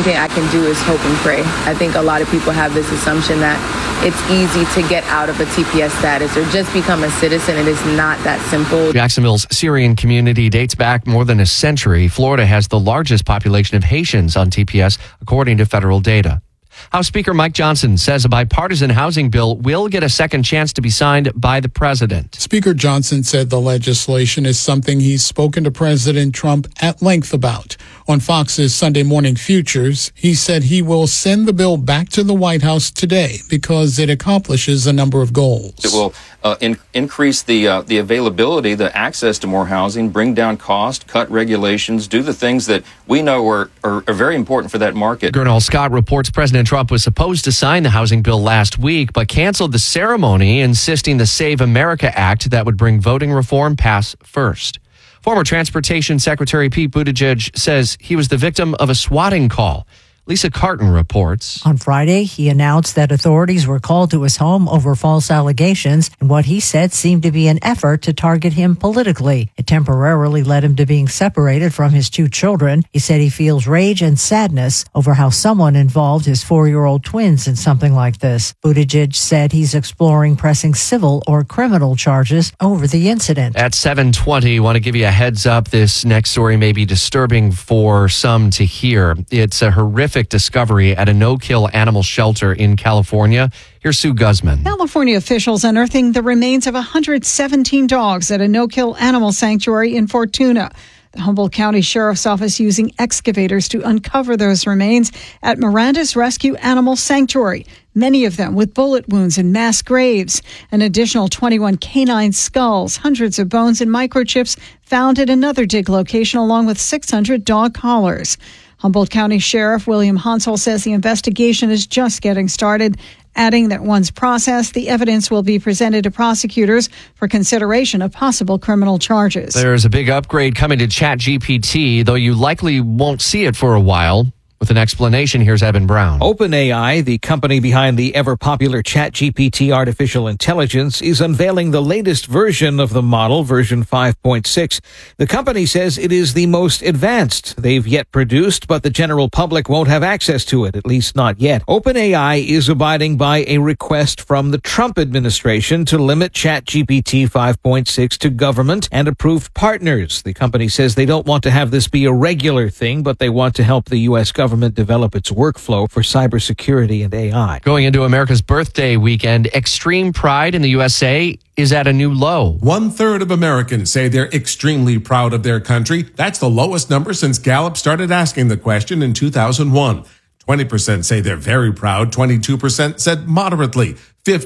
thing I can do is hope and pray. I think a lot of people have this assumption that it's easy to get out of a TPS status or just become a citizen. It is not that simple. Jacksonville's Syrian community dates back more than a century. Florida has the largest population of Haitians on TPS, according to federal data. House Speaker Mike Johnson says a bipartisan housing bill will get a second chance to be signed by the president. Speaker Johnson said the legislation is something he's spoken to President Trump at length about. On Fox's Sunday Morning Futures, he said he will send the bill back to the White House today because it accomplishes a number of goals. It will increase the availability, the access to more housing, bring down cost, cut regulations, do the things that we know are very important for that market. Gernal Scott reports President Trump was supposed to sign the housing bill last week, but canceled the ceremony, insisting the Save America Act that would bring voting reform pass first. Former Transportation Secretary Pete Buttigieg says he was the victim of a swatting call. Lisa Carton reports. On Friday, he announced that authorities were called to his home over false allegations and what he said seemed to be an effort to target him politically. It temporarily led him to being separated from his two children. He said he feels rage and sadness over how someone involved his 4-year-old twins in something like this. Buttigieg said he's exploring pressing civil or criminal charges over the incident. At 7:20, want to give you a heads up. This next story may be disturbing for some to hear. It's a horrific discovery at a no-kill animal shelter in California. Here's Sue Guzman. California officials unearthing the remains of 117 dogs at a no-kill animal sanctuary in Fortuna. The Humboldt County Sheriff's Office using excavators to uncover those remains at Miranda's Rescue Animal Sanctuary, many of them with bullet wounds and mass graves. An additional 21 canine skulls, hundreds of bones and microchips found at another dig location, along with 600 dog collars. Humboldt County Sheriff William Hansel says the investigation is just getting started, adding that once processed, the evidence will be presented to prosecutors for consideration of possible criminal charges. There's a big upgrade coming to ChatGPT, though you likely won't see it for a while. With an explanation, here's Evan Brown. OpenAI, the company behind the ever-popular ChatGPT artificial intelligence, is unveiling the latest version of the model, version 5.6. The company says it is the most advanced they've yet produced, but the general public won't have access to it, at least not yet. OpenAI is abiding by a request from the Trump administration to limit ChatGPT 5.6 to government and approved partners. The company says they don't want to have this be a regular thing, but they want to help the U.S. government develop its workflow for cybersecurity and AI. Going into America's birthday weekend, extreme pride in the USA is at a new low. 1/3 of Americans say they're extremely proud of their country. That's the lowest number since Gallup started asking the question in 2001. 20% say they're very proud. 22% said moderately.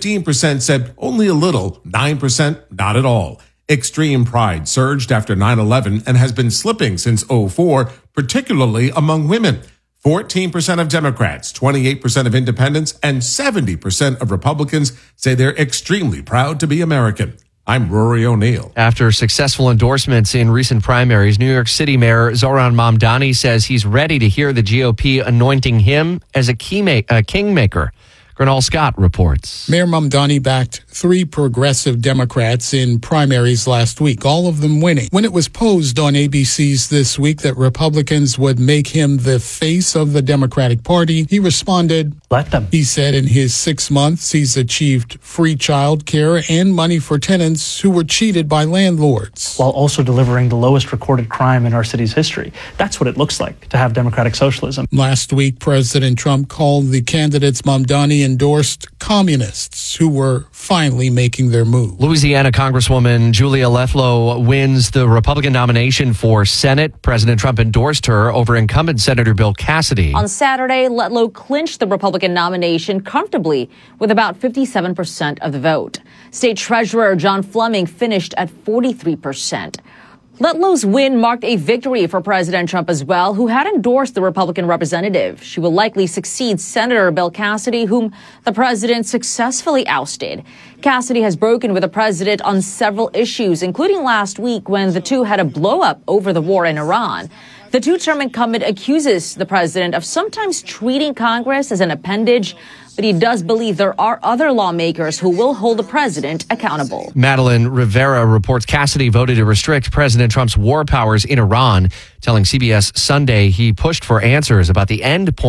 15% said only a little. 9% not at all. Extreme pride surged after 9/11 and has been slipping since 2004, particularly among women. 14% of Democrats, 28% of independents, and 70% of Republicans say they're extremely proud to be American. I'm Rory O'Neill. After successful endorsements in recent primaries, New York City Mayor Zohran Mamdani says he's ready to hear the GOP anointing him as a kingmaker. Gernal Scott reports. Mayor Mamdani backed 3 progressive Democrats in primaries last week, all of them winning. When it was posed on ABC's This Week that Republicans would make him the face of the Democratic Party, he responded, "Let them." He said in his 6 months, he's achieved free child care and money for tenants who were cheated by landlords. While also delivering the lowest recorded crime in our city's history. That's what it looks like to have democratic socialism. Last week, President Trump called the candidates Mamdani endorsed communists who were finally making their move. Louisiana Congresswoman Julia Leflow wins the Republican nomination for Senate. President Trump endorsed her over incumbent Senator Bill Cassidy. On Saturday, Letlow clinched the Republican nomination comfortably with about 57% of the vote. State Treasurer John Fleming finished at 43%. Letlow's win marked a victory for President Trump as well, who had endorsed the Republican representative. She will likely succeed Senator Bill Cassidy, whom the president successfully ousted. Cassidy has broken with the president on several issues, including last week when the two had a blow-up over the war in Iran. The two-term incumbent accuses the president of sometimes treating Congress as an appendage, but he does believe there are other lawmakers who will hold the president accountable. Madeline Rivera reports Cassidy voted to restrict President Trump's war powers in Iran, telling CBS Sunday he pushed for answers about the end point